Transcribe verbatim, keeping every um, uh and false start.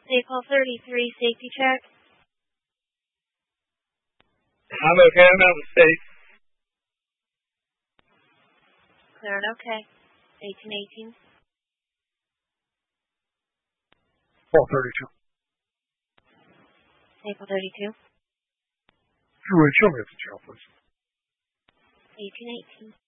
April thirty-three, safety check. I'm okay. I'm out of state. Clear and okay. eighteen eighteen. twelve thirty-two. April thirty-two. If you would show me at the jail, please. eighteen eighteen.